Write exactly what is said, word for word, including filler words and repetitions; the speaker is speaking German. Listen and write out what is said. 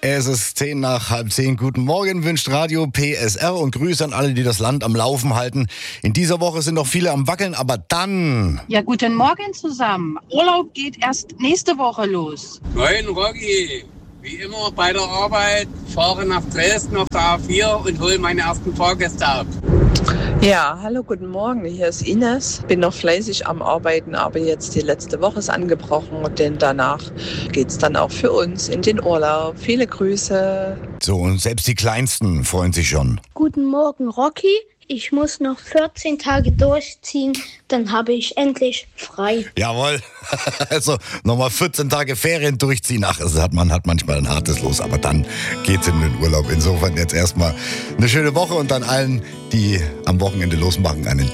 Es ist zehn nach halb zehn. Guten Morgen wünscht Radio P S R und Grüße an alle, die das Land am Laufen halten. In dieser Woche sind noch viele am Wackeln, aber dann... Ja, guten Morgen zusammen. Urlaub geht erst nächste Woche los. Moin, Rocky. Wie immer bei der Arbeit, fahre nach Dresden auf der A vier und hole meine ersten Fahrgäste ab. Ja, hallo, guten Morgen, hier ist Ines. Bin noch fleißig am Arbeiten, aber jetzt die letzte Woche ist angebrochen, denn danach geht's dann auch für uns in den Urlaub. Viele Grüße. So, und selbst die Kleinsten freuen sich schon. Guten Morgen, Rocky. Ich muss noch vierzehn Tage durchziehen, dann habe ich endlich frei. Jawohl. Also nochmal vierzehn Tage Ferien durchziehen. Ach, es hat man hat manchmal ein hartes Los, aber dann geht's in den Urlaub. Insofern jetzt erstmal eine schöne Woche und dann allen, die am Wochenende losmachen, einen